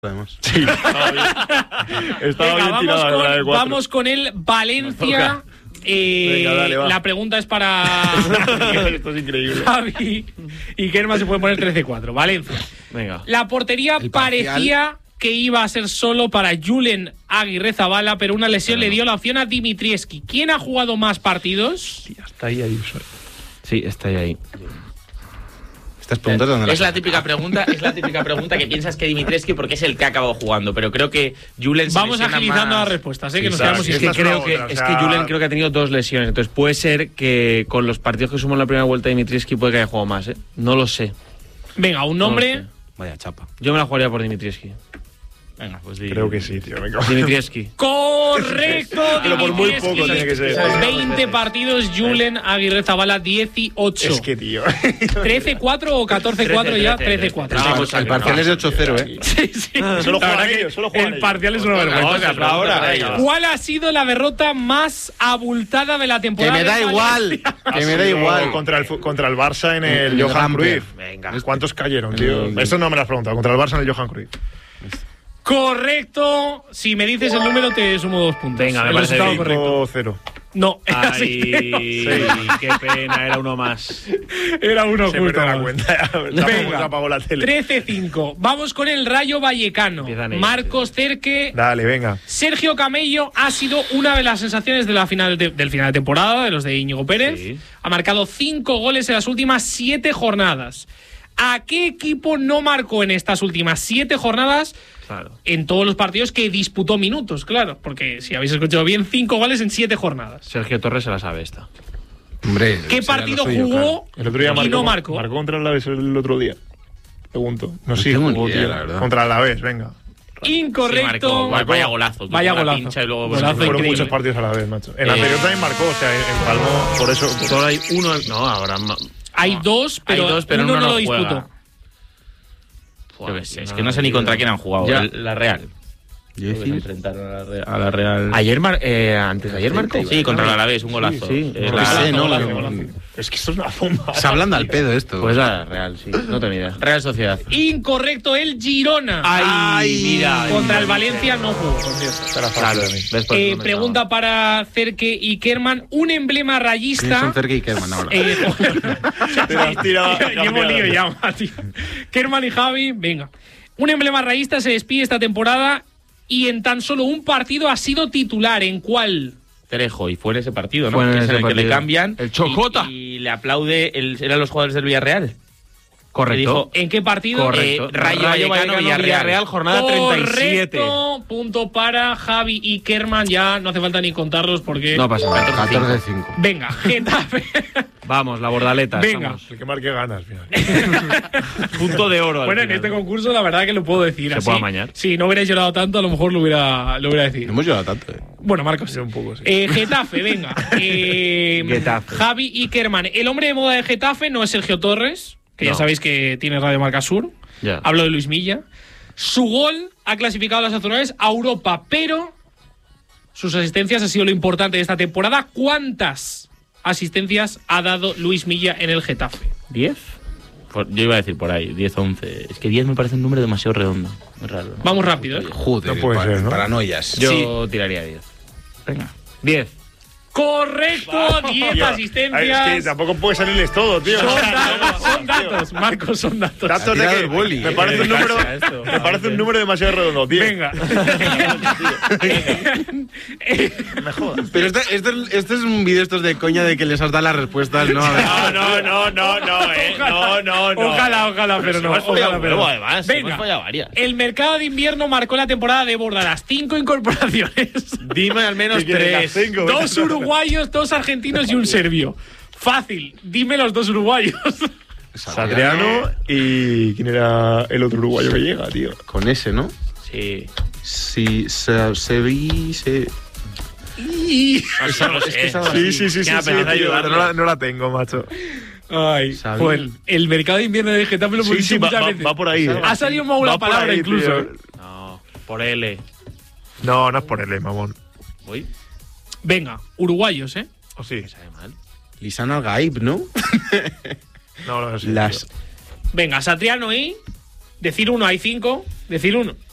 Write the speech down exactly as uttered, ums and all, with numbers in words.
Además. Sí, estaba bien. Estaba Venga, bien vamos, tirada con, la de cuatro. vamos con el Valencia. Eh, Venga, dale, va. la pregunta es para Esto es increíble. Javi y Kerman se puede poner trece cuatro. Valencia. Venga. La portería El parcial. parecía que iba a ser solo para Julen Aguirrezabala, pero una lesión le dio la opción a Dimitrievski. ¿Quién ha jugado más partidos? Tía, está ahí, ahí. Sí, está ahí. ahí. Estas preguntas dónde las Es la sacas? típica pregunta, es la típica pregunta que piensas que Dimitrievski porque es el que ha acabado jugando, pero creo que Julen se Vamos lesiona agilizando más. las respuestas, ¿eh? que Sí, nos claro, quedamos sí, sin esta Es es que creo una que otra, o es sea- que Julen creo que ha tenido dos lesiones, entonces puede ser que con los partidos que sumó en la primera vuelta Dimitrievski puede que haya jugado más, ¿eh? No lo sé. Venga, un nombre. No lo sé. Vaya chapa. Yo me la jugaría por Dimitrievski. Venga, pues di. Creo que sí, tío. Venga. Dimitrievski. Correcto, Pero por muy Dimitrievski. poco tiene que ser. veinte partidos, Julen Aguirrezabala dieciocho. Es que, tío. trece cuatro o catorce cuatro ya, trece, trece cuatro. trece. El, Vamos a el ver, parcial no. es de ocho cero, ¿eh? Sí, sí. Solo La juegan verdad que ellos, solo juegan el ellos. parcial es una vergüenza. Vamos a ahora, ellos. ¿Cuál ha sido la derrota más abultada de la Que temporada? me da de igual. Valencia? Que me da sido igual. Contra el, fu- contra el Barça en el, El Johan Ramper. Cruyff. Venga. ¿Cuántos cayeron, tío? El- Esto no me lo has preguntado. Contra el Barça en el Johan Cruyff. Correcto. Si me dices el número, te sumo dos puntos. Venga, me El parece resultado bien. correcto. cinco cero. No, era así. Ay, qué pena, era uno más. Era uno Se justo. perdió la más. cuenta. Se Venga, apagó la tele. trece cinco. Vamos con el Rayo Vallecano. Empiezan ellos, Marcos Cerque. Dale, venga. Sergio Camello ha sido una de las sensaciones de la final de- del final de temporada, de los de Íñigo Pérez. Sí. Ha marcado cinco goles en las últimas siete jornadas. ¿A qué equipo no marcó en estas últimas siete jornadas? Claro. En todos los partidos que disputó minutos, claro. Porque si habéis escuchado bien, cinco goles en siete jornadas. Sergio Torres se la sabe esta. Hombre, ¿Qué será partido lo suyo, jugó El otro día y marcó, no marcó? Marcó contra el Alavés el otro día. Pregunto. No sé si tengo ni jugó, idea, tío. la verdad. Contra el Alavés, venga. Incorrecto. Sí, marcó. Marcó. Vaya golazo. que Vaya tuvo la golazo. pincha y luego, Golazo bueno, Fueron increíble. muchos partidos a la vez, macho. En el Eh, anterior también marcó, o sea, empalmó. Por eso. Solo hay uno. No, ahora. ma- Hay dos, pero, Hay dos, pero uno uno no no lo juega. disputó. Joder, Yo qué sé, es que no sé ni contra quién han jugado. Ya. El- La Real. Yo Creo que se decir, enfrentaron a la Real. A la Real. Ayer, mar- eh, antes de ayer marcó. Sí, contra el Alavés, un golazo. Sí, sí. Es no la- sé, ¿no? golazo, Lo- golazo. Es que esto es una bomba. Se hablando al pedo esto. Pues la Real, sí. No tengo ni idea. Real Sociedad. Incorrecto, el Girona. Ay, mira. Contra el Valencia no jugó, por cierto. Era fácil de mí. ¿Ves por Eh, dónde pregunta para Cerque y Kerman. Un emblema ¿Quiénes rayista. son Cerque y Kerman ahora? Eh, Te lo has tirado Llevo lío ya, Mati. Kerman y Javi, venga. Un emblema rayista se despide esta temporada y en tan solo un partido ha sido titular. ¿En cuál? Terejo, y fue en ese partido, ¿no? Fue en Que es ese en el que le partido. cambian. El Chocota. Y, y le aplaude. El, eran los jugadores del Villarreal. Correcto. Que dijo, ¿En qué partido? Correcto. Eh, Rayo Vallecano, Villarreal. jornada treinta y siete. Correcto. Punto para Javi y Kerman. Ya no hace falta ni contarlos porque. No pasa nada. catorce cinco. Venga, Getafe. Vamos, la bordaleta. Venga. estamos. El que marque ganas, mira. Punto de oro. al Bueno, en final. este concurso la verdad que lo puedo decir Se así. puede amañar. Si no hubierais llorado tanto, a lo mejor lo hubiera, lo hubiera decidido. No hemos llegado tanto, eh. Bueno, Marcos. Sí, un poco, sí. Eh, Getafe, venga. Eh, Getafe. Javi y Kerman. El hombre de moda de Getafe no es Sergio Torres, que ya No. sabéis que tiene Radio Marca Sur. Ya. Hablo de Luis Milla. Su gol ha clasificado a las azulgranadas a Europa, pero sus asistencias ha sido lo importante de esta temporada. ¿Cuántas asistencias ha dado Luis Milla en el Getafe? ¿diez? Por- yo iba a decir por ahí, diez, once. Es que diez me parece un número demasiado redondo. Muy raro. Vamos rápido, ¿eh? Joder, No puede pa- ser, ¿no? paranoias. Yo tiraría diez. Venga. diez. Correcto, diez Tío, asistencias. Es que tampoco puede salirles todo, tío. Son datos, son datos, Marcos, son datos. Datos de tirado que el boli, me eh. parece un Qué número, desgracia esto. me parece un número demasiado redondo. diez. Venga. Me jodas. Pero esto, esto, es- esto es un vídeo estos de coña de que les has dado las respuestas, ¿no? A ver. No, no, no, no, no, eh. No, no, no. Ojalá, ojalá, pero no. Hemos follado Ojalá, un pero huevo, no. además. Venga. Hemos follado varias. El mercado de invierno marcó la temporada de Bordalas. Cinco incorporaciones. Dime al menos ¿Qué quieres, tres. las cinco? Dos uruguayos, dos argentinos y un serbio. Fácil. Dime los dos uruguayos. Satriano y ¿quién era el otro uruguayo que llega, tío? Con ese, ¿no? Sí. Sí, se, se vi. Se... Eso lo sé. Sí, sí, sí, sí, Ya, sí, pero tío, ayudarle. no, la, no la tengo, macho. Ay, Sabía. joder, el mercado de invierno de Getafe lo hemos Sí, dicho sí, va, muchas va- veces. va por ahí. eh. Ha salido mal la Va por palabra ahí, incluso. tío. eh. No, por L. No, no es por el mamón. Uy, Venga, uruguayos, ¿eh? ¿O sí? sabe mal. Lisana Algaib, ¿no? No, no, sí. Las. tío. Venga, Satriano y. Decir uno, hay cinco. Decir uno.